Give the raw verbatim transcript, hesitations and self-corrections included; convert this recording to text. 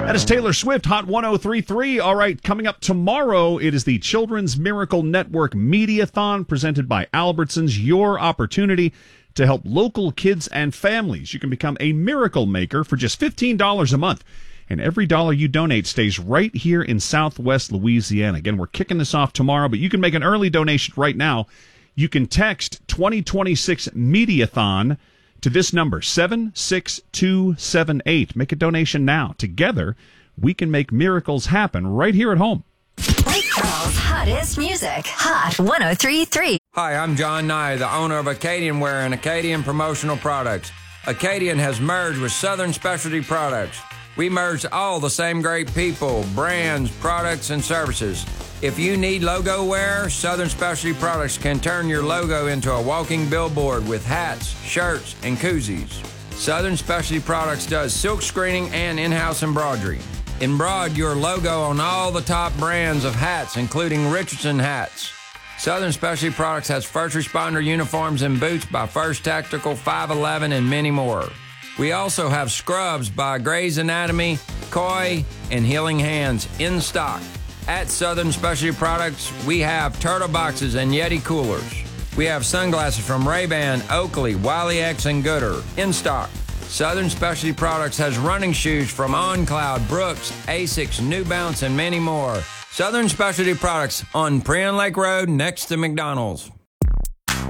That is Taylor Swift, Hot one oh three point three. All right, coming up tomorrow, it is the Children's Miracle Network Mediathon presented by Albertsons. Your opportunity to help local kids and families. You can become a miracle maker for just fifteen dollars a month. And every dollar you donate stays right here in Southwest Louisiana. Again, we're kicking this off tomorrow, but you can make an early donation right now. You can text twenty twenty-six Mediathon to this number, seven six two seven eight. Make a donation now. Together, we can make miracles happen right here at home. Lake Charles' hottest music. Hot one oh three point three. Hi, I'm John Nye, the owner of Acadian Wear and Acadian Promotional Products. Acadian has merged with Southern Specialty Products. We merged all the same great people, brands, products, and services. If you need logo wear, Southern Specialty Products can turn your logo into a walking billboard with hats, shirts, and koozies. Southern Specialty Products does silk screening and in-house embroidery. Embroider your logo on all the top brands of hats, including Richardson hats. Southern Specialty Products has first responder uniforms and boots by First Tactical, five eleven, and many more. We also have scrubs by Grey's Anatomy, Koi, and Healing Hands in stock. At Southern Specialty Products, we have turtle boxes and Yeti coolers. We have sunglasses from Ray-Ban, Oakley, Wiley X, and Gooder in stock. Southern Specialty Products has running shoes from On Cloud, Brooks, Asics, New Balance, and many more. Southern Specialty Products on Prion Lake Road next to McDonald's.